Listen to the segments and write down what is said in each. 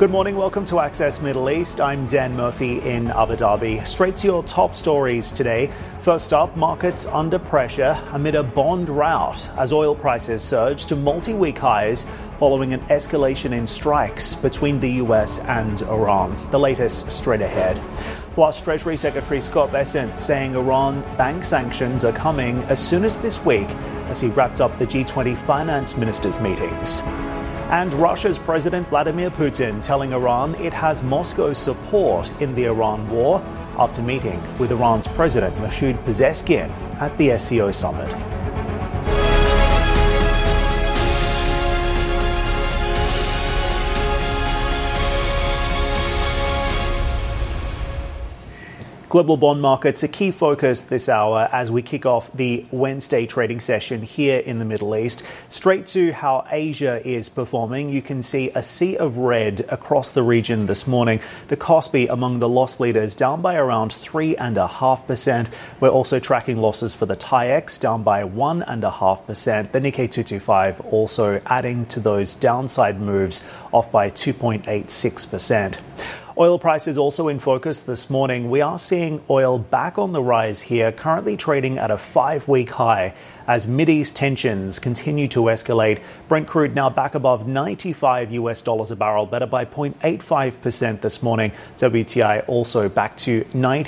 Good morning, welcome to Access Middle East. I'm Dan Murphy in Abu Dhabi. Straight to your top stories today. First up, markets under pressure amid a bond rout as oil prices surge to multi-week highs following an escalation in strikes between the US and Iran. The latest straight ahead. Plus, Treasury Secretary Scott Bessent saying Iran bank sanctions are coming as soon as this week as he wrapped up the G20 finance ministers' meetings. And Russia's President Vladimir Putin telling Iran it has Moscow's support in the Iran war after meeting with Iran's President Masoud Pezeshkian at the SCO summit. Global bond markets a key focus this hour as we kick off the Wednesday trading session here in the Middle East. Straight to how Asia is performing, you can see a sea of red across the region this morning. The Kospi among the loss leaders down by around 3.5%. We're also tracking losses for the TAIEX down by 1.5%. The Nikkei 225 also adding to those downside moves, off by 2.86%. Oil prices also in focus this morning. We are seeing oil back on the rise here, currently trading at a 5-week high as Mideast tensions continue to escalate. Brent crude now back above $95 a barrel, better by 0.85% this morning. WTI also back to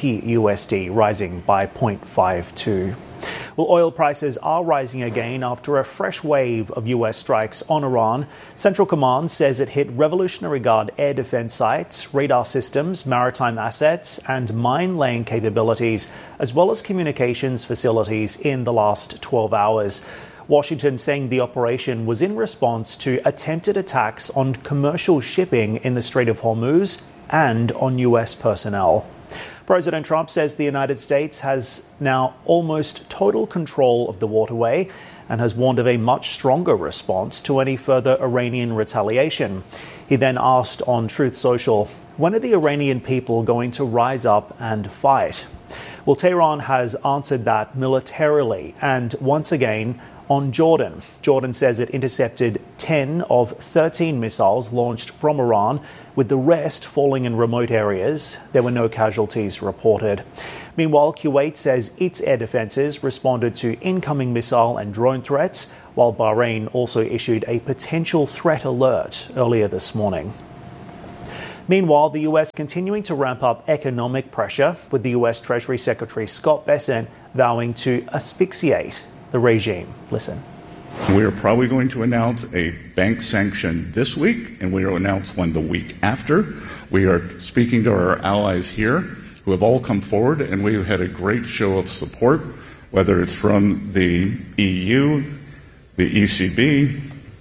$90, rising by 0.52. Well, oil prices are rising again after a fresh wave of US strikes on Iran. Central Command says it hit Revolutionary Guard air defense sites, radar systems, maritime assets, and mine-laying capabilities, as well as communications facilities in the last 12 hours. Washington saying the operation was in response to attempted attacks on commercial shipping in the Strait of Hormuz and on US personnel. President Trump says the United States has now almost total control of the waterway and has warned of a much stronger response to any further Iranian retaliation. He then asked on Truth Social, when are the Iranian people going to rise up and fight? Well, Tehran has answered that militarily and once again on Jordan. Jordan says it intercepted 10 of 13 missiles launched from Iran, with the rest falling in remote areas. There were no casualties reported. Meanwhile, Kuwait says its air defenses responded to incoming missile and drone threats, while Bahrain also issued a potential threat alert earlier this morning. Meanwhile, the US continuing to ramp up economic pressure, with the US Treasury Secretary Scott Bessent vowing to asphyxiate the regime. Listen. We are probably going to announce a bank sanction this week, and we will announce one the week after. We are speaking to our allies here who have all come forward, and we have had a great show of support, whether it's from the EU, the ECB,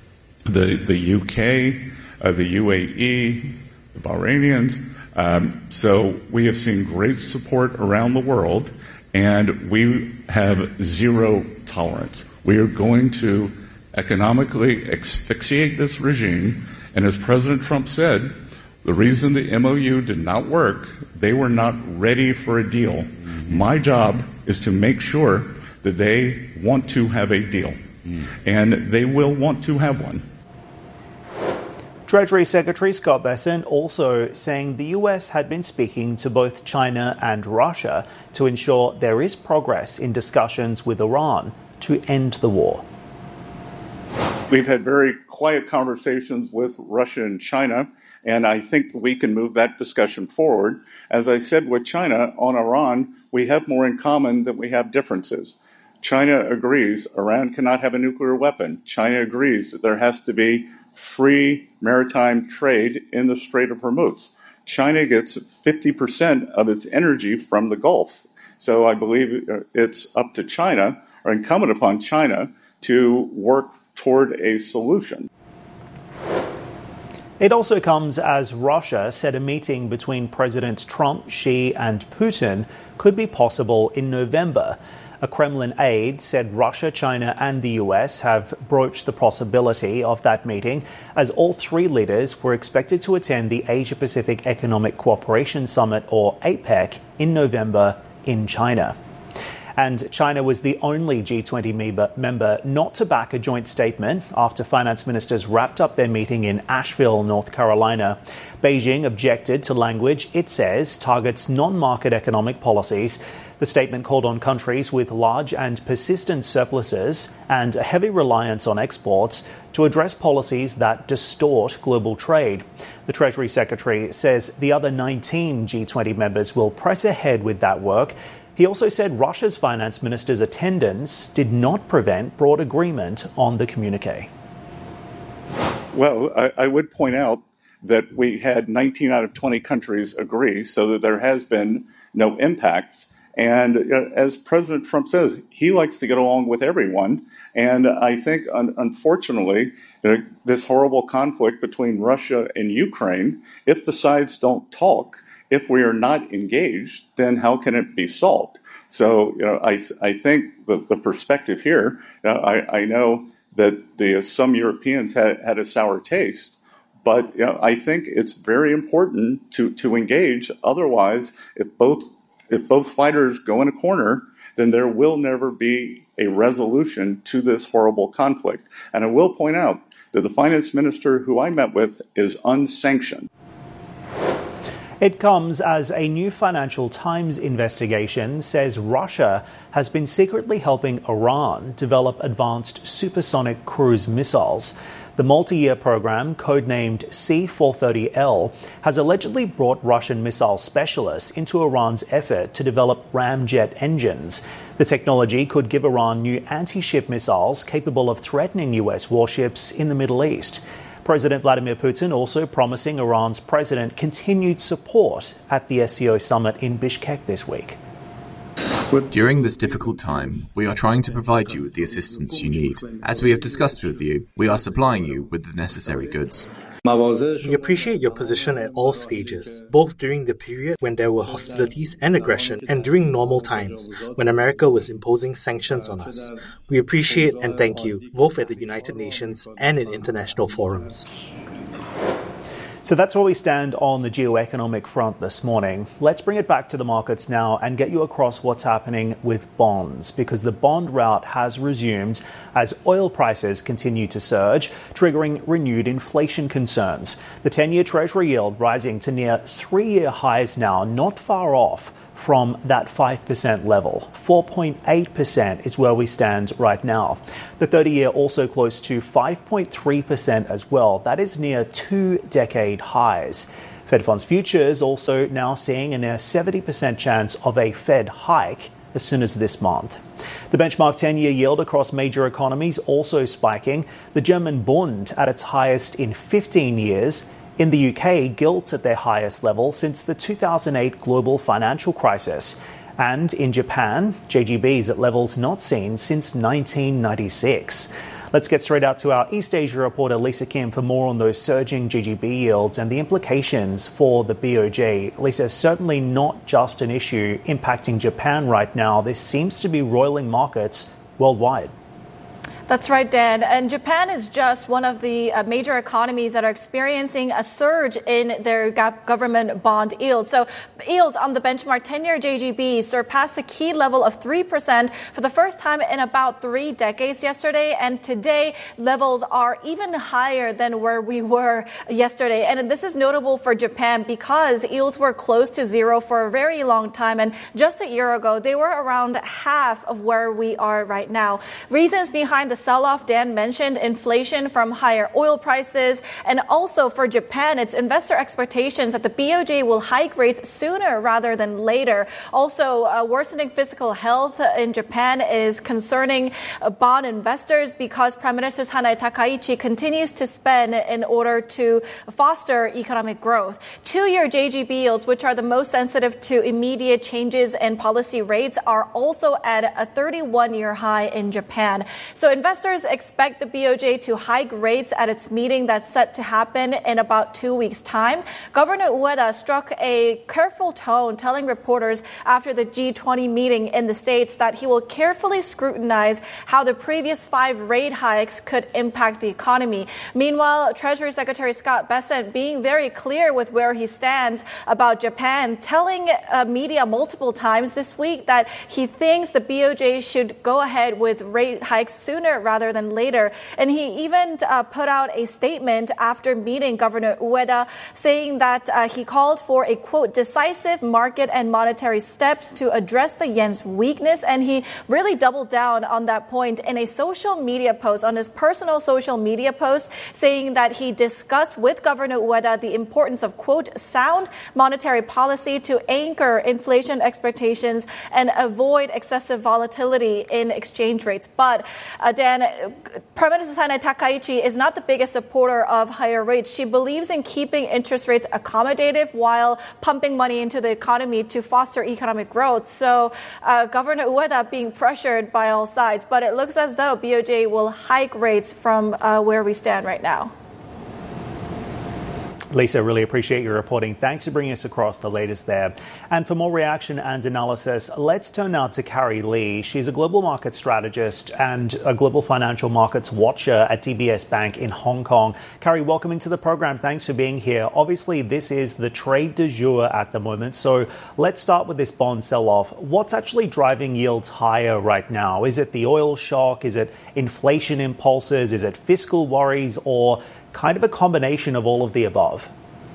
the UK, the UAE, the Bahrainians. So we have seen great support around the world, and we have zero tolerance. We are going to economically asphyxiate this regime. And as President Trump said, the reason the MOU did not work, they were not ready for a deal. Mm-hmm. My job is to make sure that they want to have a deal. And they will want to have one. Treasury Secretary Scott Bessent also saying the US had been speaking to both China and Russia to ensure there is progress in discussions with Iran to end the war. We've had very quiet conversations with Russia and China, and I think we can move that discussion forward. As I said with China, on Iran, we have more in common than we have differences. China agrees Iran cannot have a nuclear weapon. China agrees that there has to be free maritime trade in the Strait of Hormuz. China gets 50% of its energy from the Gulf. So I believe it's up to China, or incumbent upon China, to work toward a solution. It also comes as Russia said a meeting between Presidents Trump, Xi and Putin could be possible in November. A Kremlin aide said Russia, China and the US have broached the possibility of that meeting, as all three leaders were expected to attend the Asia-Pacific Economic Cooperation Summit, or APEC, in November in China. And China was the only G20 member not to back a joint statement after finance ministers wrapped up their meeting in Asheville, North Carolina. Beijing objected to language it says targets non-market economic policies. The statement called on countries with large and persistent surpluses and a heavy reliance on exports to address policies that distort global trade. The Treasury Secretary says the other 19 G20 members will press ahead with that work. He also said Russia's finance minister's attendance did not prevent broad agreement on the communique. Well, I would point out that we had 19 out of 20 countries agree, so that there has been no impact. And as President Trump says, he likes to get along with everyone. And I think, unfortunately, this horrible conflict between Russia and Ukraine, if the sides don't talk, if we are not engaged, then how can it be solved? So, I think the perspective here, I know that some Europeans had a sour taste, but I think it's very important to engage. Otherwise, if both fighters go in a corner, then there will never be a resolution to this horrible conflict. And I will point out that the finance minister who I met with is unsanctioned. It comes as a new Financial Times investigation says Russia has been secretly helping Iran develop advanced supersonic cruise missiles. The multi-year program, codenamed C-430L, has allegedly brought Russian missile specialists into Iran's effort to develop ramjet engines. The technology could give Iran new anti-ship missiles capable of threatening US warships in the Middle East. President Vladimir Putin also promising Iran's president continued support at the SCO summit in Bishkek this week. During this difficult time, we are trying to provide you with the assistance you need. As we have discussed with you, we are supplying you with the necessary goods. We appreciate your position at all stages, both during the period when there were hostilities and aggression and during normal times, when America was imposing sanctions on us. We appreciate and thank you, both at the United Nations and in international forums. So that's where we stand on the geoeconomic front this morning. Let's bring it back to the markets now and get you across what's happening with bonds, because the bond rout has resumed as oil prices continue to surge, triggering renewed inflation concerns. The 10-year Treasury yield rising to near 3-year highs now, not far off from that 5% level. 4.8% is where we stand right now. The 30-year also close to 5.3% as well. That is near 2-decade highs. Fed funds futures also now seeing a near 70% chance of a Fed hike as soon as this month. The benchmark 10-year yield across major economies also spiking. The German Bund at its highest in 15 years. In the UK, gilts at their highest level since the 2008 global financial crisis. And in Japan, JGBs at levels not seen since 1996. Let's get straight out to our East Asia reporter Lisa Kim for more on those surging JGB yields and the implications for the BOJ. Lisa, certainly not just an issue impacting Japan right now. This seems to be roiling markets worldwide. That's right, Dan. And Japan is just one of the major economies that are experiencing a surge in their government bond yields. So yields on the benchmark 10-year JGB surpassed the key level of 3% for the first time in about 3 decades yesterday. And today, levels are even higher than where we were yesterday. And this is notable for Japan because yields were close to zero for a very long time. And just a year ago, they were around half of where we are right now. Reasons behind the sell-off Dan mentioned: inflation from higher oil prices, and also for Japan, it's investor expectations that the BOJ will hike rates sooner rather than later. Also, worsening fiscal health in Japan is concerning bond investors because Prime Minister Sanae Takaichi continues to spend in order to foster economic growth. 2-year JGB yields, which are the most sensitive to immediate changes in policy rates, are also at a 31-year high in Japan. So investors expect the BOJ to hike rates at its meeting that's set to happen in about 2 weeks' time. Governor Ueda struck a careful tone, telling reporters after the G20 meeting in the States that he will carefully scrutinize how the previous 5 rate hikes could impact the economy. Meanwhile, Treasury Secretary Scott Bessent being very clear with where he stands about Japan, telling media multiple times this week that he thinks the BOJ should go ahead with rate hikes sooner rather than later. And he even put out a statement after meeting Governor Ueda saying that he called for a, quote, decisive market and monetary steps to address the yen's weakness. And he really doubled down on that point in a social media post, on his personal social media post, saying that he discussed with Governor Ueda the importance of, quote, sound monetary policy to anchor inflation expectations and avoid excessive volatility in exchange rates. But Dan, Prime Minister Sanai Takaichi is not the biggest supporter of higher rates. She believes in keeping interest rates accommodative while pumping money into the economy to foster economic growth. So Governor Ueda being pressured by all sides, but it looks as though BOJ will hike rates from where we stand right now. Lisa, really appreciate your reporting. Thanks for bringing us across the latest there. And for more reaction and analysis, let's turn now to Carrie Lee. She's a global market strategist and a global financial markets watcher at DBS Bank in Hong Kong. Carrie, welcome into the program. Thanks for being here. Obviously, this is the trade du jour at the moment. So let's start with this bond sell-off. What's actually driving yields higher right now? Is it the oil shock? Is it inflation impulses? Is it fiscal worries? Or kind of a combination of all of the above?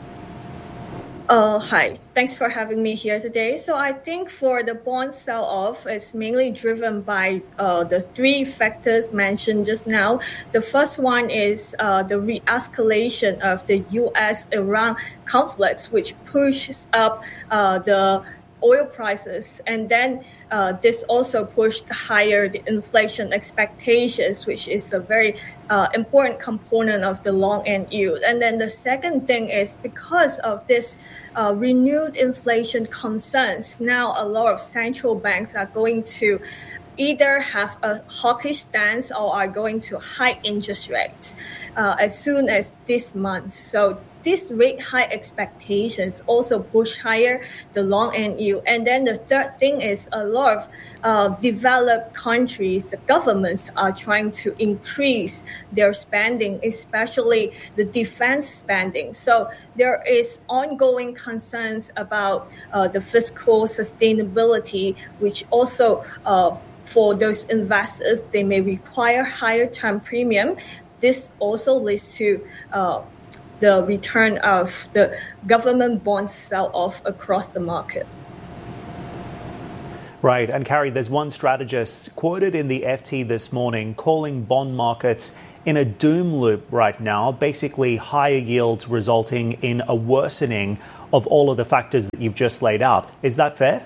Hi, thanks for having me here today. So I think for the bond sell-off, it's mainly driven by the 3 factors mentioned just now. The first one is the re-escalation of the U.S.-Iran conflicts, which pushes up the oil prices, and then this also pushed higher the inflation expectations, which is a very important component of the long-end yield. And then the second thing is because of this renewed inflation concerns, now a lot of central banks are going to either have a hawkish stance or are going to hike interest rates as soon as this month. So these rate hike expectations also push higher the long-end yield. And then the third thing is a lot of developed countries, the governments are trying to increase their spending, especially the defense spending. So there is ongoing concerns about the fiscal sustainability, which also for those investors, they may require higher term premium. This also leads to the return of the government bond sell-off across the market. Right. And Carrie, there's one strategist quoted in the FT this morning calling bond markets in a doom loop right now, basically higher yields resulting in a worsening of all of the factors that you've just laid out. Is that fair?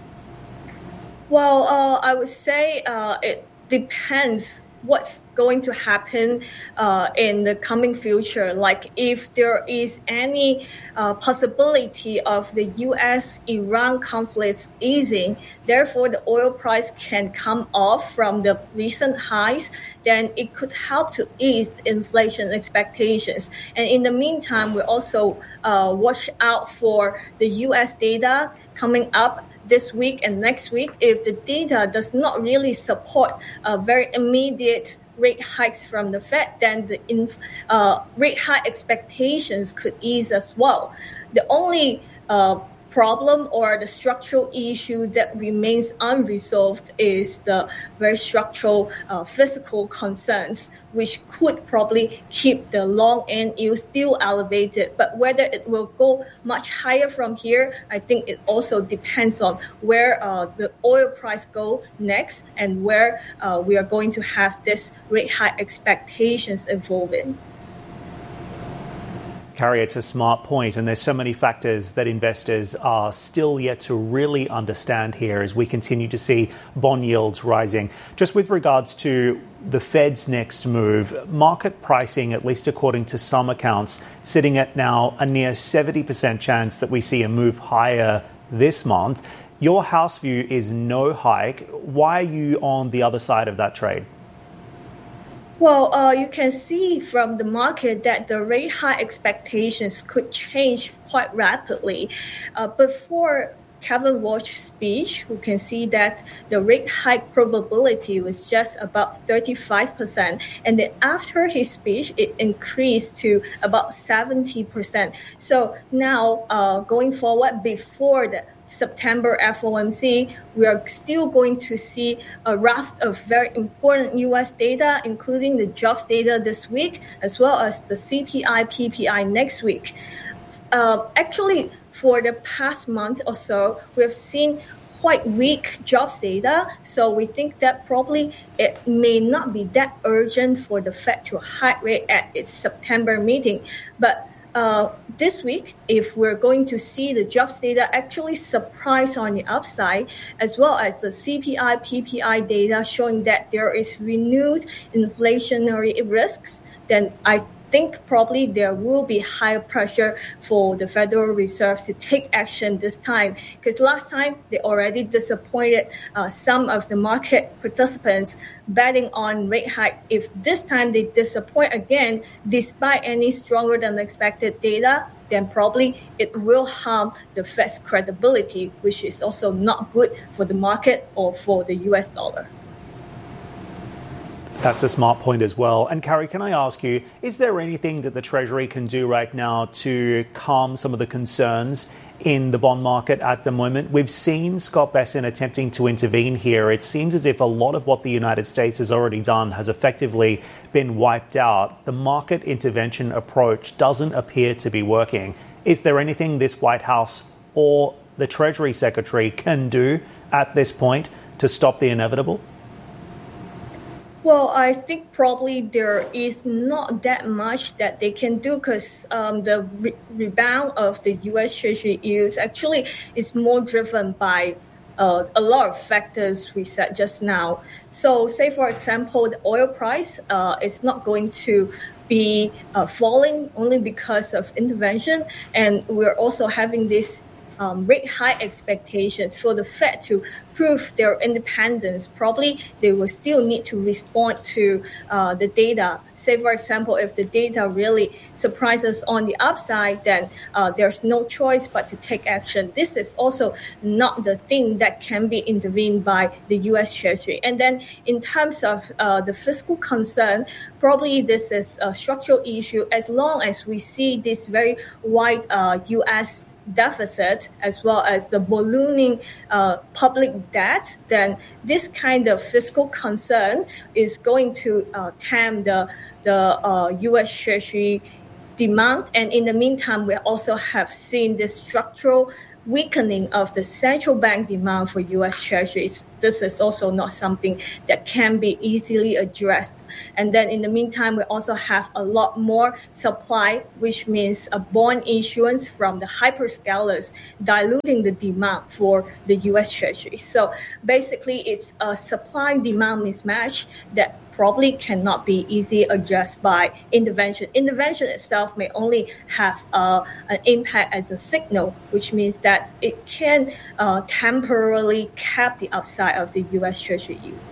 Well, I would say it depends what's going to happen in the coming future. Like if there is any possibility of the U.S.-Iran conflicts easing, therefore the oil price can come off from the recent highs, then it could help to ease the inflation expectations. And in the meantime, we also watch out for the U.S. data coming up this week and next week. If the data does not really support very immediate rate hikes from the Fed, then the rate hike expectations could ease as well. The only problem or the structural issue that remains unresolved is the very structural fiscal concerns, which could probably keep the long-end yield still elevated. But whether it will go much higher from here, I think it also depends on where the oil price go next and where we are going to have this rate hike expectations evolving. Carrie, it's a smart point, and there's so many factors that investors are still yet to really understand here as we continue to see bond yields rising. Just with regards to the Fed's next move, market pricing, at least according to some accounts, sitting at now a near 70% chance that we see a move higher this month. Your house view is no hike. Why are you on the other side of that trade? Well, you can see from the market that the rate hike expectations could change quite rapidly. Before Kevin Walsh's speech, we can see that the rate hike probability was just about 35%. And then after his speech, it increased to about 70%. So now, going forward, before the September FOMC, we are still going to see a raft of very important U.S. data, including the jobs data this week, as well as the CPI, PPI next week. Actually, for the past month or so, we have seen quite weak jobs data. So we think that probably it may not be that urgent for the Fed to hike rate at its September meeting. But this week, if we're going to see the jobs data actually surprise on the upside, as well as the CPI, PPI data showing that there is renewed inflationary risks, then I think probably there will be higher pressure for the Federal Reserve to take action this time, because last time they already disappointed some of the market participants betting on rate hike. If this time they disappoint again, despite any stronger than expected data, then probably it will harm the Fed's credibility, which is also not good for the market or for the US dollar. That's a smart point as well. And Carrie, can I ask you, is there anything that the Treasury can do right now to calm some of the concerns in the bond market at the moment? We've seen Scott Bessent attempting to intervene here. It seems as if a lot of what the United States has already done has effectively been wiped out. The market intervention approach doesn't appear to be working. Is there anything this White House or the Treasury Secretary can do at this point to stop the inevitable? Well, I think probably there is not that much that they can do, because the rebound of the U.S. Treasury yields actually is more driven by a lot of factors we said just now. So say, for example, the oil price is not going to be falling only because of intervention. And we're also having this rate hike expectations for the Fed to prove their independence. Probably they will still need to respond to the data. Say, for example, if the data really surprises on the upside, then there's no choice but to take action. This is also not the thing that can be intervened by the U.S. Treasury. And then in terms of the fiscal concern, probably this is a structural issue. As long as we see this very wide U.S. deficit, as well as the ballooning public debt, then this kind of fiscal concern is going to tempt the U.S. Treasury demand. And in the meantime, we also have seen this structural weakening of the central bank demand for U.S. Treasuries. This is also not something that can be easily addressed. And then in the meantime, we also have a lot more supply, which means a bond issuance from the hyperscalers, diluting the demand for the U.S. Treasury. So basically, it's a supply-demand mismatch that probably cannot be easily addressed by intervention. Intervention itself may only have an impact as a signal, which means that it can temporarily cap the upside of the U.S. Treasury yields.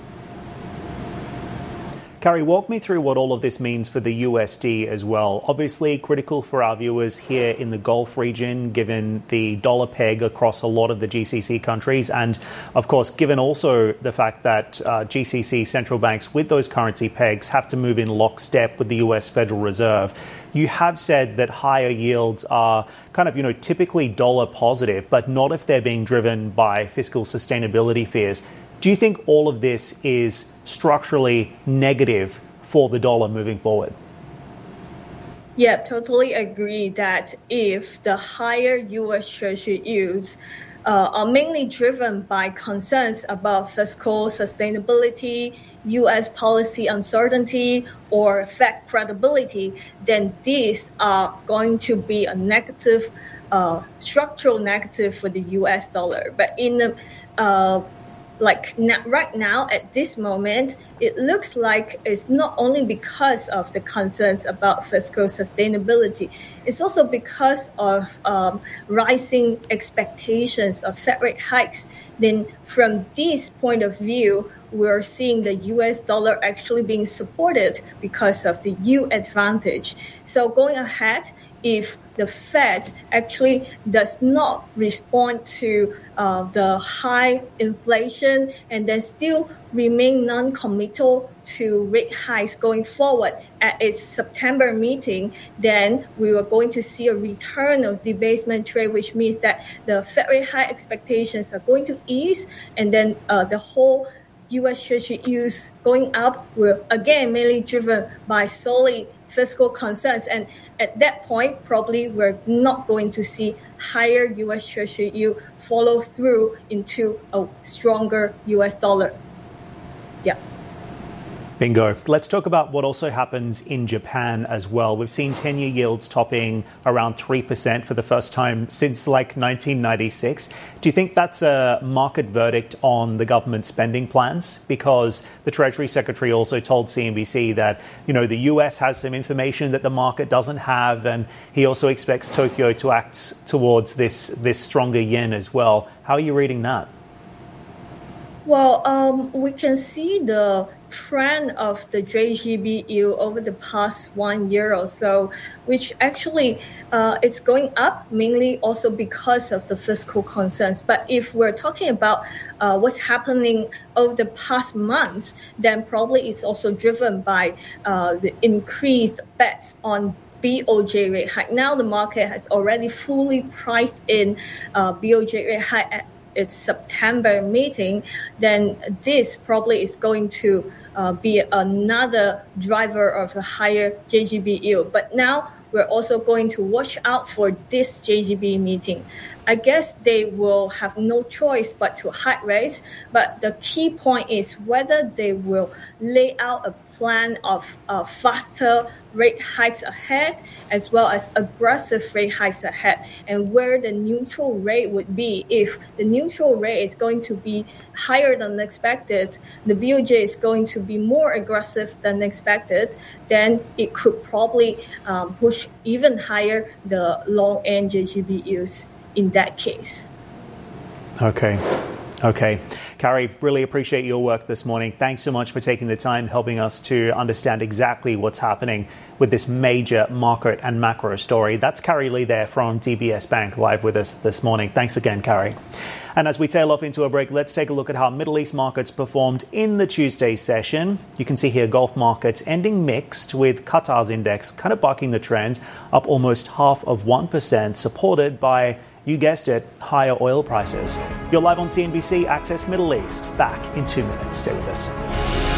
Carrie, walk me through what all of this means for the USD as well. Obviously critical for our viewers here in the Gulf region, given the dollar peg across a lot of the GCC countries. And of course, given also the fact that GCC central banks with those currency pegs have to move in lockstep with the US Federal Reserve. You have said that higher yields are kind of, typically dollar positive, but not if they're being driven by fiscal sustainability fears. Do you think all of this is structurally negative for the dollar moving forward? Yeah, totally agree that if the higher U.S. Treasury yields are mainly driven by concerns about fiscal sustainability, U.S. policy uncertainty, or Fed credibility, then these are going to be a negative, structural negative for the U.S. dollar. But in the right now, at this moment, it looks like it's not only because of the concerns about fiscal sustainability, it's also because of rising expectations of Fed rate hikes. Then from this point of view, we're seeing the US dollar actually being supported because of the yield advantage. So going ahead, if the Fed actually does not respond to the high inflation and then still remain non-committal to rate hikes going forward at its September meeting, then we are going to see a return of debasement trade, which means that the Fed rate hike expectations are going to ease, and then the whole U.S. Treasury yields going up will again mainly driven by solely fiscal concerns. And at that point, probably we're not going to see higher U.S. Treasury yield follow through into a stronger U.S. dollar. Yeah. Bingo. Let's talk about what also happens in Japan as well. We've seen 10-year yields topping around 3% for the first time since like 1996. Do you think that's a market verdict on the government spending plans? Because the Treasury Secretary also told CNBC that, the US has some information that the market doesn't have, and he also expects Tokyo to act towards this stronger yen as well. How are you reading that? Well, we can see the trend of the JGB yield over the past 1 year or so, which actually it's going up mainly also because of the fiscal concerns. But if we're talking about what's happening over the past months, then probably it's also driven by the increased bets on BOJ rate hike. Now the market has already fully priced in BOJ rate hike at its September meeting, then this probably is going to be another driver of a higher JGB yield. But now we're also going to watch out for this JGB meeting. I guess they will have no choice but to hike rates, but the key point is whether they will lay out a plan of faster rate hikes ahead as well as aggressive rate hikes ahead, and where the neutral rate would be. If the neutral rate is going to be higher than expected, the BOJ is going to be more aggressive than expected, then it could probably push even higher the long end JGB yields in that case. Okay. Carrie, really appreciate your work this morning. Thanks so much for taking the time, helping us to understand exactly what's happening with this major market and macro story. That's Carrie Lee there from DBS Bank, live with us this morning. Thanks again, Carrie. And as we tail off into a break, let's take a look at how Middle East markets performed in the Tuesday session. You can see here Gulf markets ending mixed, with Qatar's index kind of bucking the trend, up almost 0.5%, supported by, you guessed it, higher oil prices. You're live on CNBC Access Middle East. Back in 2 minutes. Stay with us.